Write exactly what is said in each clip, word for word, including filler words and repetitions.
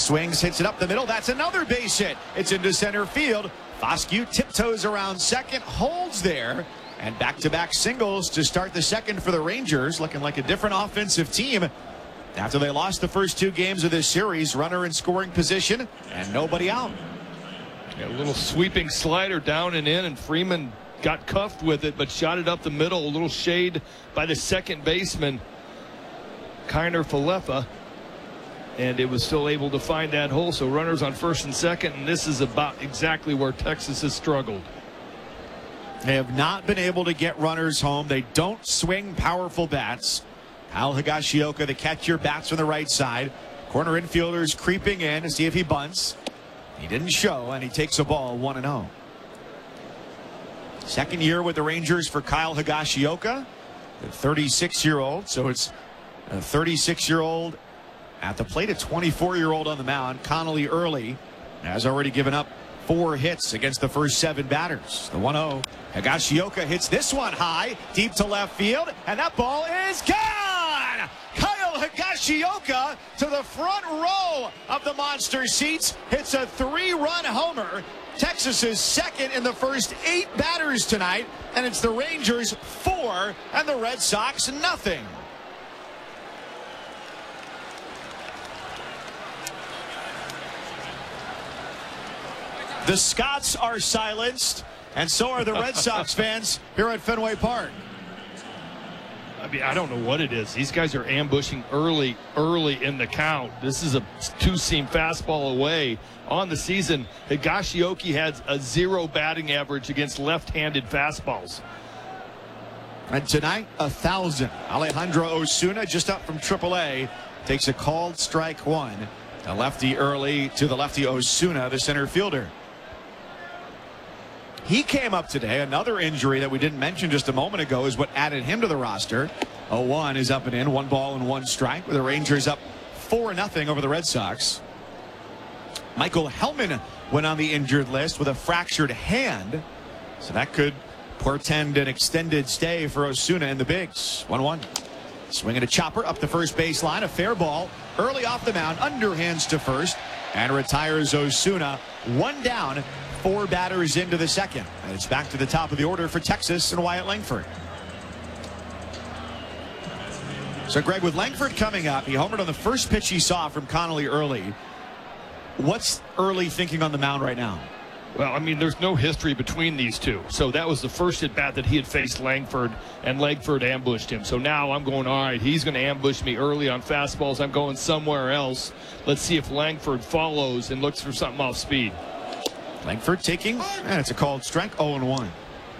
swings, hits it up the middle. That's another base hit. It's into center field. Foscue tiptoes around second, holds there, and back-to-back singles to start the second for the Rangers, looking like a different offensive team after they lost the first two games of this series. Runner in scoring position and nobody out. Yeah, a little sweeping slider down and in, and Freeman got cuffed with it, but shot it up the middle. A little shade by the second baseman, Kiner-Falefa, and it was still able to find that hole. So runners on first and second, and this is about exactly where Texas has struggled. They have not been able to get runners home. They don't swing powerful bats. Kyle Higashioka, the catcher, bats from the right side. Corner infielders creeping in to see if he bunts. He didn't show, and he takes a ball one and oh. Second year with the Rangers for Kyle Higashioka, the thirty-six-year-old. So it's a thirty-six-year-old at the plate, a twenty-four-year-old on the mound. Connolly early has already given up four hits against the first seven batters. The one oh. Higashioka hits this one high, deep to left field, and that ball is gone! Kyle Higashioka to the front row of the monster seats, hits a three-run homer. Texas's second in the first eight batters tonight, and it's the Rangers four and the Red Sox nothing. The Scots are silenced, and so are the Red Sox fans here at Fenway Park. I mean, I don't know what it is. These guys are ambushing early, early in the count. This is a two-seam fastball away. On the season, Higashioka has a zero batting average against left-handed fastballs. And tonight, a thousand. Alejandro Osuna, just up from triple A, takes a called strike one. The lefty early to the lefty Osuna, the center fielder. He came up today. Another injury that we didn't mention just a moment ago is what added him to the roster. oh one is up and in, one ball and one strike, with the Rangers up four nothing over the Red Sox. Michael Hellman went on the injured list with a fractured hand, so that could portend an extended stay for Osuna in the bigs. one one. Swinging a chopper up the first baseline, a fair ball early off the mound, underhands to first, and retires Osuna. One down, four batters into the second. And it's back to the top of the order for Texas and Wyatt Langford. So, Greg, with Langford coming up, he homered on the first pitch he saw from Connolly early. What's early thinking on the mound right now? Well, I mean, there's no history between these two. So that was the first at bat that he had faced Langford, and Langford ambushed him. So now I'm going, all right, he's going to ambush me early on fastballs. I'm going somewhere else. Let's see if Langford follows and looks for something off speed. Langford taking, and it's a called strike, oh and one.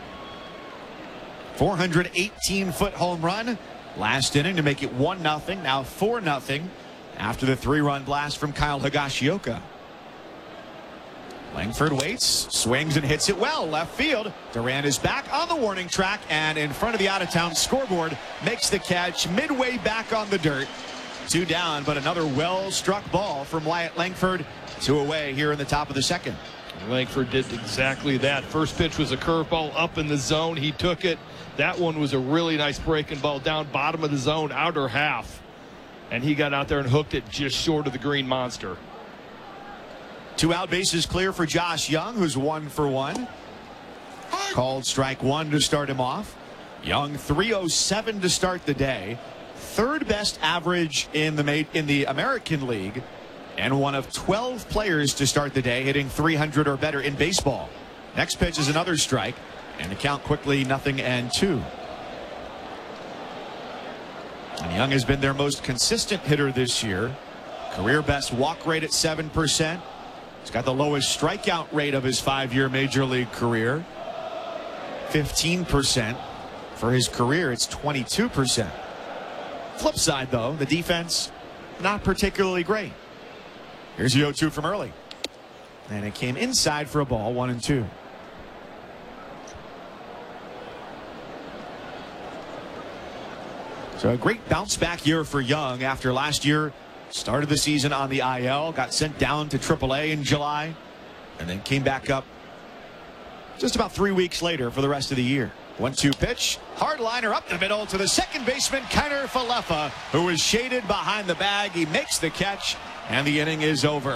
four hundred eighteen foot home run last inning to make it one nothing. Now four nothing after the three-run blast from Kyle Higashioka. Langford waits, swings and hits it well left field. Durant is back on the warning track and in front of the out-of-town scoreboard, makes the catch midway back on the dirt. Two down, but another well-struck ball from Wyatt Langford. Two away here in the top of the second. Langford did exactly that. First pitch was a curveball up in the zone. He took it. That one was a really nice breaking ball down bottom of the zone, outer half. And he got out there and hooked it just short of the green monster. Two out, bases clear for Josh Young, who's one for one. Called strike one to start him off. Young three oh seven to start the day. Third best average in the in the American League, and one of twelve players to start the day hitting three hundred or better in baseball. Next pitch is another strike, and the count quickly nothing and two. And Young has been their most consistent hitter this year. Career best walk rate at seven percent. He's got the lowest strikeout rate of his five-year major league career. fifteen percent. For his career, it's twenty-two percent. Flip side, though, the defense not particularly great. Here's the oh two from early. And it came inside for a ball, one and two. So a great bounce back year for Young after last year. Started the season on the I L, got sent down to triple A in July, and then came back up just about three weeks later for the rest of the year. one two pitch, hard liner up the middle to the second baseman, Kiner-Falefa, who is shaded behind the bag. He makes the catch, and the inning is over.